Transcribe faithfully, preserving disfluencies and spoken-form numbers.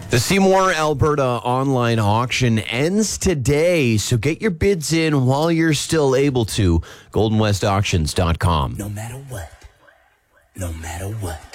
The Seymour, Alberta online auction ends today, so get your bids in while you're still able to. golden west auctions dot com. No matter what, no matter what.